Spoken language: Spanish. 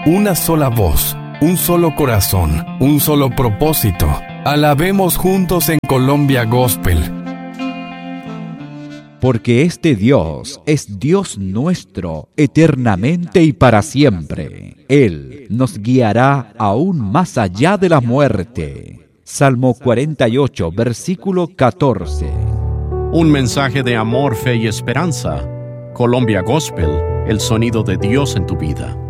una sola voz, un solo corazón, un solo propósito. Alabemos juntos en Colombia Gospel. Porque este Dios es Dios nuestro, eternamente y para siempre. Él nos guiará aún más allá de la muerte. Salmo 48, versículo 14. Un mensaje de amor, fe y esperanza. Colombia Gospel, el sonido de Dios en tu vida.